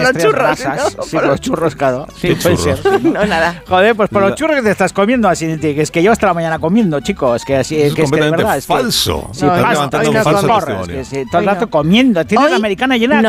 los tres churros, grasas. ¿no? Sí, por los churros, claro. Sí, ¿Qué puede churros? ser. Sí, ¿no? No, nada. Joder, pues por los churros que te estás comiendo así, que es que llevo hasta la mañana comiendo, chicos, que así Eso es es que es que de completamente verdad es que falso. sí, No, Estás hoy levantando no un falso comemos. testimonio. que sí, todo el Hoy rato no. comiendo. Tienes Hoy la americana llena de no.